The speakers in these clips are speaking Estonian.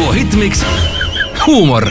Duo Hitmix huumor.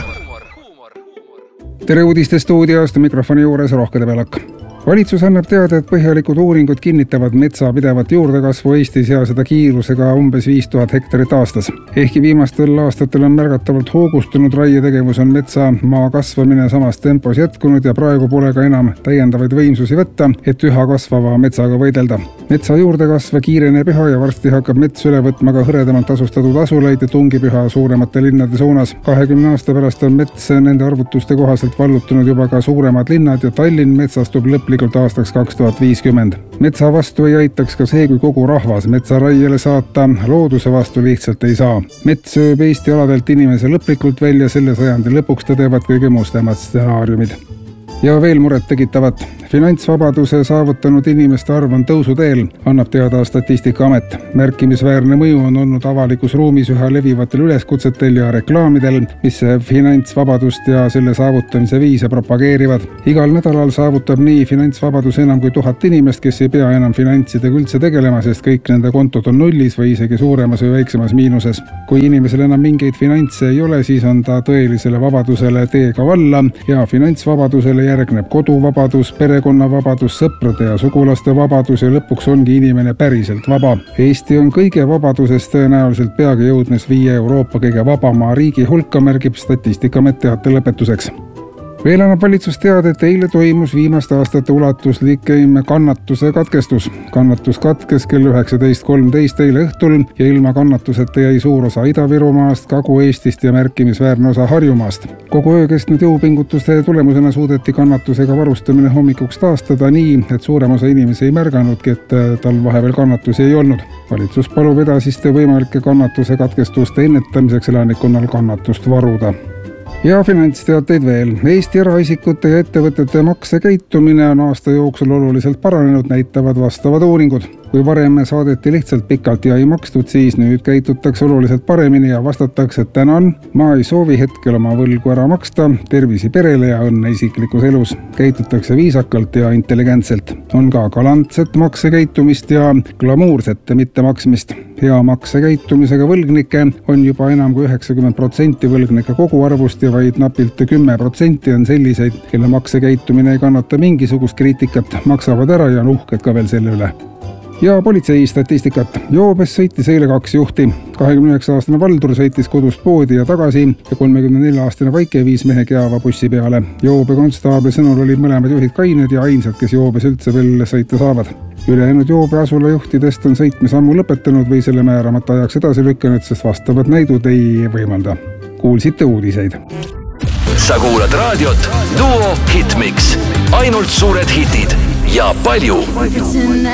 Tere uudiste stuudiost, mikrofoni juures Rohke Debelak. Valitsus annab teada, et põhjalikud uuringud kinnitavad metsa pidevat juurdekasvu Eestis ja seda kiirusega umbes 5000 hektarit aastas. Ehkki viimastel aastatel on märgatavalt hoogustunud raietegevus, on metsa maa kasvamine samas tempos jätkunud ja praegu pole ka enam täiendavaid võimsusi võtta, et üha kasvava metsaga võidelda. Metsa juurdekasv kiireneb üha ja varsti hakkab mets üle võtma ka hõredamalt asustatud asulaid ja tungib üha suuremate linnade suunas. 20 aasta pärast on mets nende arvutuste kohaselt vallutunud juba ka suuremad linnad ja Tallinn metsastub lõplikult aastaks 2050. Metsa vastu ei aitaks ka see, kui kogu rahvas metsa raiele saata, looduse vastu lihtsalt ei saa. Mets sööb Eesti aladelt inimese lõplikult välja, selle sajandi lõpuks tõdevad kõige mustemad stsenaariumid. Ja veel muret tekitavat. Finantsvabaduse saavutanud inimeste arv on tõusuteel, annab teada Statistikaamet. Märkimisväärne mõju on olnud avalikus ruumis üha levivatel üleskutsetel ja reklaamidel, mis finantsvabadust ja selle saavutamise viise propageerivad. Igal nädalal saavutab nii finantsvabadus enam kui 1000 inimest, kes ei pea enam finantsidega üldse tegelema, sest kõik nende kontod on nullis või isegi suuremas või väiksemas miinuses. Kui inimesel enam mingeid finantse ei ole, siis on ta tõelisele vabadusele teega valla ja finantsvabadusele järgneb koduvabadus, perekonnavabadus, sõprade ja sugulaste vabadus ja lõpuks ongi inimene päriselt vaba. Eesti on kõige vabadusest tõenäoliselt peagi jõudmas 5 Euroopa kõige vabamaa riigi hulka, märgib Statistikaamet teate lõpetuseks. Veel annab valitsus teada, et eile toimus viimaste aastate ulatuslikim kannatuse katkestus. Kannatus katkes kell 19.13 eile õhtul ja ilma kannatuseta jäi suur osa Ida-Virumaast, Kagu-Eestist ja märkimisväärne osa Harjumaast. Kogu öö kestnud jõupingutuste tulemusena suudeti kannatusega varustamine hommikuks taastada nii, et suurem osa inimesi ei märganudki, et tal vahepeal kannatusi ei olnud. Valitsus palub edasiste võimalike kannatuse katkestuste ennetamiseks elanikkonnal kannatust varuda. Ja finantsteateid veel. Eesti eraisikute ja ettevõtete maksekäitumine on aasta jooksul oluliselt paranenud, näitavad vastavad uuringud. Kui varem saadeti lihtsalt pikalt ja ei makstud, siis nüüd käitutakse oluliselt paremini ja vastatakse, et tänan, ma ei soovi hetkel oma võlgu ära maksta, tervisi perele ja õnne isiklikus elus. Käitutakse viisakalt ja intelligentselt. On ka galantset maksekäitumist ja glamuurset mittemaksmist. Hea maksekäitumisega võlgnikke on juba enam kui 90% võlgnike koguarvust ja vaid napilt 10% on selliseid, kelle maksekäitumine ei kannata mingisugust kriitikat, maksavad ära ja on uhked ka veel selle üle. Ja politsei statistikat. Joobes sõitis eile 2 juhti. 29-aastane Valdur sõitis kodust poodi ja tagasi ja 34-aastane Vaike viis mehe Keava bussi peale. Joobe konstaabli sõnul olid mõlemad juhid kained ja ainsad, kes joobes üldse veel sõita saavad. Ülejäänud joobe asula juhtidest on sõitmise ammu lõpetanud või selle määramata ajaks edasi lükanud, sest vastavad näidud ei võimalda. Kuulsite uudiseid. Sa kuulad raadiot Duo Hitmix. Ainult suured hitid ja palju.